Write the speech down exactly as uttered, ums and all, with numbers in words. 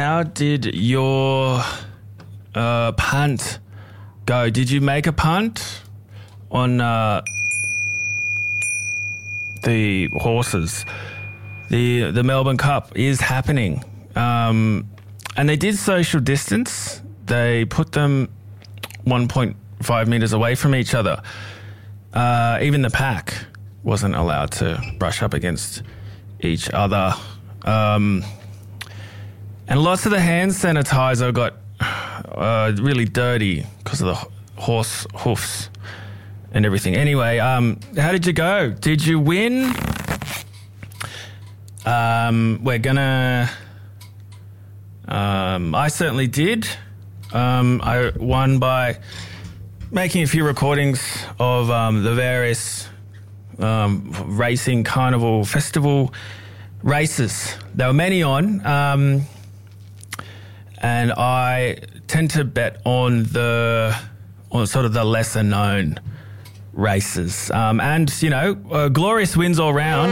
how did your uh, punt go? Did you make a punt on uh, the horses? The the Melbourne Cup is happening. Um, and they did social distance. They put them one point five metres away from each other. Uh, even the pack wasn't allowed to brush up against each other. Um, and lots of the hand sanitizer got uh, really dirty because of the horse hoofs and everything. Anyway, um, how did you go? Did you win? Um, we're gonna... Um, I certainly did. Um, I won by making a few recordings of um, the various um, racing, carnival, festival races. There were many on, um, and I tend to bet on the on sort of the lesser known races. Um, and you know, uh, glorious wins all round.